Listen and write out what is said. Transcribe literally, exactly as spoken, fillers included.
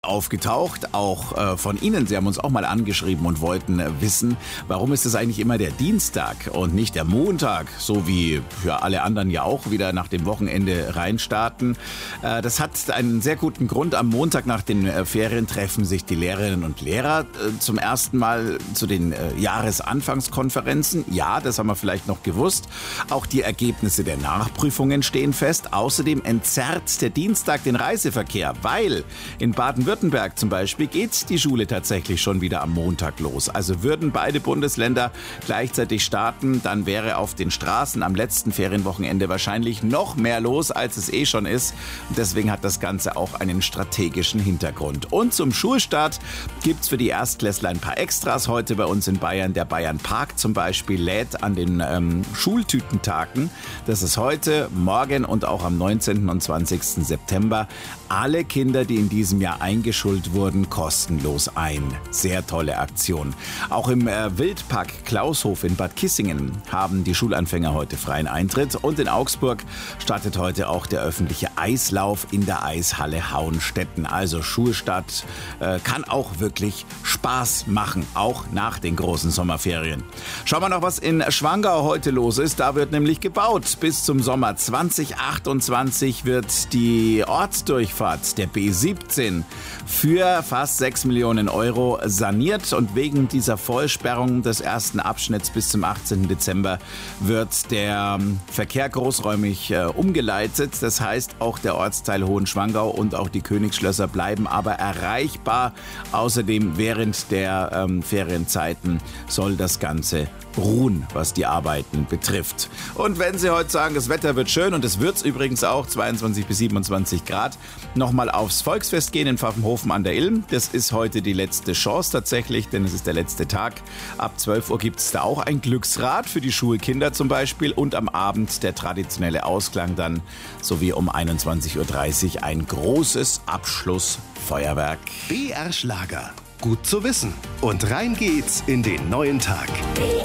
aufgetaucht, auch äh, von Ihnen. Sie haben uns auch mal angeschrieben und wollten äh, wissen, warum ist es eigentlich immer der Dienstag und nicht der Montag, so wie ja, alle anderen ja auch wieder nach dem Wochenende reinstarten. Äh, das hat einen sehr guten Grund. Am Montag nach den äh, Ferien treffen sich die Lehrerinnen und Lehrer äh, zum ersten Mal zu den äh, Jahresanfangskonferenzen. Ja, das haben wir vielleicht noch gewusst. Auch die Ergebnisse der Nachprüfungen stehen fest. Außerdem entzerrt der Dienstag den Reiseverkehr, weil in Baden-Württemberg Württemberg zum Beispiel geht die Schule tatsächlich schon wieder am Montag los. Also würden beide Bundesländer gleichzeitig starten, dann wäre auf den Straßen am letzten Ferienwochenende wahrscheinlich noch mehr los, als es eh schon ist. Und deswegen hat das Ganze auch einen strategischen Hintergrund. Und zum Schulstart gibt's für die Erstklässler ein paar Extras heute bei uns in Bayern. Der Bayern Park zum Beispiel lädt an den ähm, Schultütentagen. Das ist heute, morgen und auch am neunzehnten und zwanzigsten September. Alle Kinder, die in diesem Jahr eingeschult wurden, kostenlos ein. Sehr tolle Aktion. Auch im äh, Wildpark Klaushof in Bad Kissingen haben die Schulanfänger heute freien Eintritt. Und in Augsburg startet heute auch der öffentliche Eislauf in der Eishalle Hauenstetten. Also Schulstart äh, kann auch wirklich Spaß machen, auch nach den großen Sommerferien. Schauen wir noch, was in Schwangau heute los ist. Da wird nämlich gebaut. Bis zum Sommer zwanzig achtundzwanzig wird die Ortsdurchfahrt der B siebzehn für fast sechs Millionen Euro saniert. Und wegen dieser Vollsperrung des ersten Abschnitts bis zum achtzehnten Dezember wird der Verkehr großräumig äh, umgeleitet. Das heißt, auch der Ortsteil Hohenschwangau und auch die Königsschlösser bleiben aber erreichbar. Außerdem während der ähm, Ferienzeiten soll das Ganze ruhen, was die Arbeiten betrifft. Und wenn Sie heute sagen, das Wetter wird schön, und es wird es übrigens auch, zweiundzwanzig bis siebenundzwanzig Grad, nochmal aufs Volksfest gehen in Pfaffenhofen an der Ilm. Das ist heute die letzte Chance tatsächlich, denn es ist der letzte Tag. Ab zwölf Uhr gibt es da auch ein Glücksrad für die Schulkinder zum Beispiel und am Abend der traditionelle Ausklang dann, sowie um einundzwanzig Uhr dreißig ein großes Abschlussfeuerwerk. B R Schlager. Gut zu wissen. Und rein geht's in den neuen Tag. B